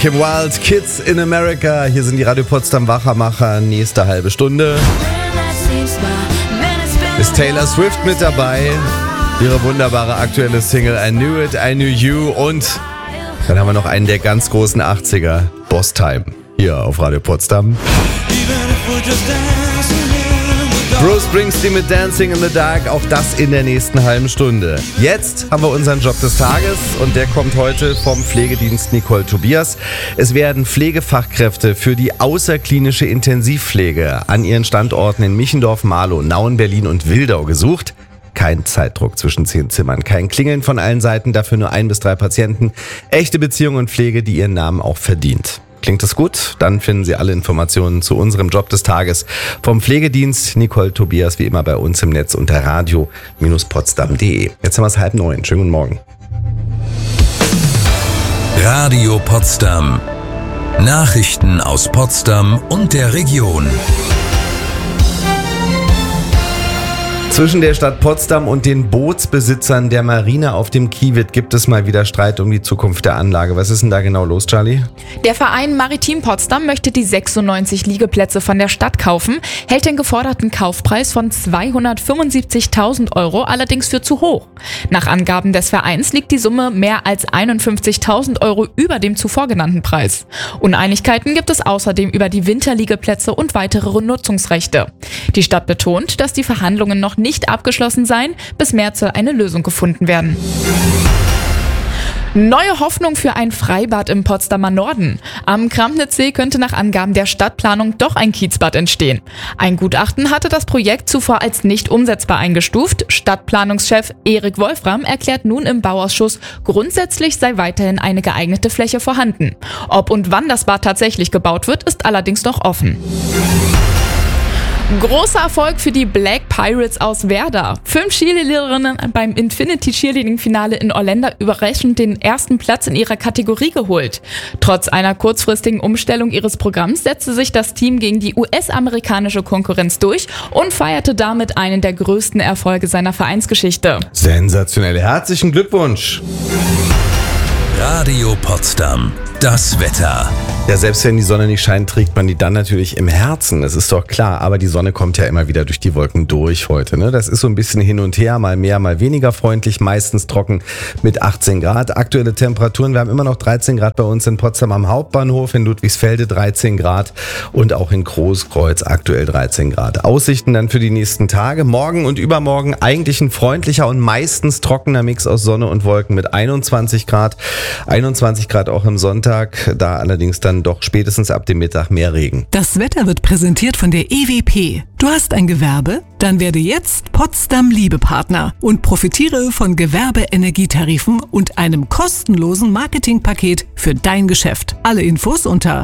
Kim Wilde, Kids in America. Hier sind die Radio Potsdam Wachermacher. Nächste halbe Stunde ist Taylor Swift mit dabei. Ihre wunderbare aktuelle Single I Knew It, I Knew You. Und dann haben wir noch einen der ganz großen 80er, Boss Time, hier auf Radio Potsdam. Bruce Springsteen mit Dancing in the Dark, auch das in der nächsten halben Stunde. Jetzt haben wir unseren Job des Tages und der kommt heute vom Pflegedienst Nicole Tobias. Es werden Pflegefachkräfte für die außerklinische Intensivpflege an ihren Standorten in Michendorf, Marlow, Nauen, Berlin und Wildau gesucht. Kein Zeitdruck zwischen 10 Zimmern, kein Klingeln von allen Seiten, dafür nur 1 bis 3 Patienten. Echte Beziehung und Pflege, die ihren Namen auch verdient. Klingt das gut? Dann finden Sie alle Informationen zu unserem Job des Tages vom Pflegedienst Nicole Tobias, wie immer bei uns im Netz unter radio-potsdam.de. Jetzt haben wir es 8:30. Schönen guten Morgen. Radio Potsdam. Nachrichten aus Potsdam und der Region. Zwischen der Stadt Potsdam und den Bootsbesitzern der Marine auf dem Kiewit gibt es mal wieder Streit um die Zukunft der Anlage. Was ist denn da genau los, Charlie? Der Verein Maritim Potsdam möchte die 96 Liegeplätze von der Stadt kaufen, hält den geforderten Kaufpreis von 275.000 Euro allerdings für zu hoch. Nach Angaben des Vereins liegt die Summe mehr als 51.000 Euro über dem zuvor genannten Preis. Uneinigkeiten gibt es außerdem über die Winterliegeplätze und weitere Nutzungsrechte. Die Stadt betont, dass die Verhandlungen noch nicht abgeschlossen seien. Bis März soll eine Lösung gefunden werden. Neue Hoffnung für ein Freibad im Potsdamer Norden. Am Kramnitzsee könnte nach Angaben der Stadtplanung doch ein Kiezbad entstehen. Ein Gutachten hatte das Projekt zuvor als nicht umsetzbar eingestuft. Stadtplanungschef Erik Wolfram erklärt nun im Bauausschuss, grundsätzlich sei weiterhin eine geeignete Fläche vorhanden. Ob und wann das Bad tatsächlich gebaut wird, ist allerdings noch offen. Großer Erfolg für die Black Pirates aus Werder. 5 Cheerleaderinnen beim Infinity Cheerleading Finale in Orlando überraschend den ersten Platz in ihrer Kategorie geholt. Trotz einer kurzfristigen Umstellung ihres Programms setzte sich das Team gegen die US-amerikanische Konkurrenz durch und feierte damit einen der größten Erfolge seiner Vereinsgeschichte. Sensationell. Herzlichen Glückwunsch. Radio Potsdam. Das Wetter. Ja, selbst wenn die Sonne nicht scheint, trägt man die dann natürlich im Herzen. Das ist doch klar. Aber die Sonne kommt ja immer wieder durch die Wolken durch heute, ne? Das ist so ein bisschen hin und her, mal mehr, mal weniger freundlich, meistens trocken mit 18 Grad. Aktuelle Temperaturen, wir haben immer noch 13 Grad bei uns in Potsdam am Hauptbahnhof, in Ludwigsfelde 13 Grad und auch in Großkreuz aktuell 13 Grad. Aussichten dann für die nächsten Tage. Morgen und übermorgen eigentlich ein freundlicher und meistens trockener Mix aus Sonne und Wolken mit 21 Grad. 21 Grad auch am Sonntag, da allerdings dann doch spätestens ab dem Mittag mehr Regen. Das Wetter wird präsentiert von der EWP. Du hast ein Gewerbe? Dann werde jetzt Potsdam Liebepartner und profitiere von Gewerbeenergietarifen und einem kostenlosen Marketingpaket für dein Geschäft. Alle Infos unter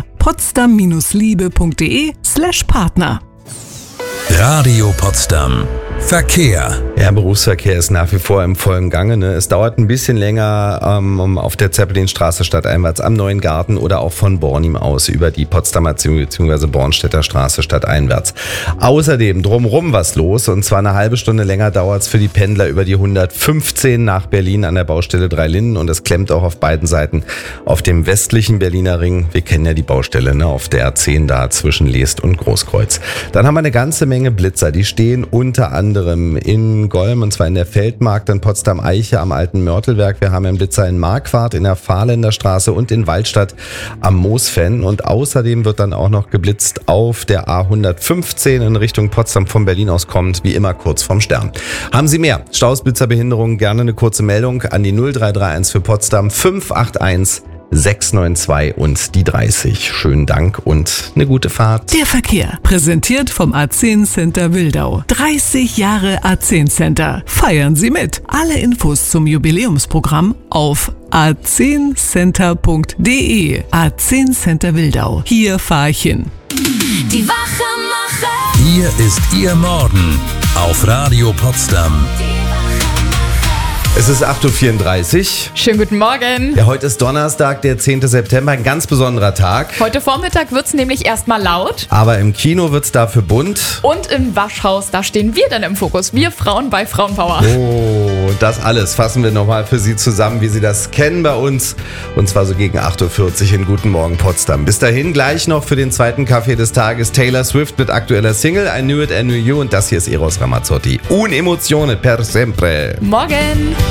potsdam-liebe.de/Partner. Radio Potsdam. Verkehr. Ja, Berufsverkehr ist nach wie vor im vollen Gange, ne? Es dauert ein bisschen länger auf der Zeppelinstraße stadteinwärts am Neuen Garten oder auch von Bornim aus über die Potsdamer bzw. Bornstedter Straße stadteinwärts. Außerdem drumherum was los, und zwar eine halbe Stunde länger dauert es für die Pendler über die 115 nach Berlin an der Baustelle Dreilinden, und es klemmt auch auf beiden Seiten auf dem westlichen Berliner Ring. Wir kennen ja die Baustelle, ne? Auf der A10 da zwischen Leest und Großkreuz. Dann haben wir eine ganze Menge Blitzer, die stehen unter anderem in Golm, und zwar in der Feldmarkt in Potsdam-Eiche am alten Mörtelwerk. Wir haben einen Blitzer in Marquardt, in der Fahrländer Straße und in Waldstadt am Moosfen. Und außerdem wird dann auch noch geblitzt auf der A115 in Richtung Potsdam von Berlin aus kommt, wie immer kurz vorm Stern. Haben Sie mehr Staus, Blitzerbehinderungen, gerne eine kurze Meldung an die 0331 für Potsdam 581 692 und die 30. Schönen Dank und eine gute Fahrt. Der Verkehr, präsentiert vom A10 Center Wildau. 30 Jahre A10 Center. Feiern Sie mit. Alle Infos zum Jubiläumsprogramm auf a10center.de. A10 Center Wildau. Hier fahr ich hin. Die Wachermacher. Hier ist Ihr Morgen auf Radio Potsdam. Es ist 8.34 Uhr. Schönen guten Morgen. Ja, heute ist Donnerstag, der 10. September, ein ganz besonderer Tag. Heute Vormittag wird's nämlich erstmal laut. Aber im Kino wird's dafür bunt. Und im Waschhaus, da stehen wir dann im Fokus. Wir Frauen bei Frauenpower. Oh, Und das alles fassen wir nochmal für Sie zusammen, wie Sie das kennen bei uns. Und zwar so gegen 8.40 Uhr in Guten Morgen Potsdam. Bis dahin gleich noch für den zweiten Kaffee des Tages Taylor Swift mit aktueller Single I Knew It, I Knew You. Und das hier ist Eros Ramazzotti. Un emozione per sempre. Morgen!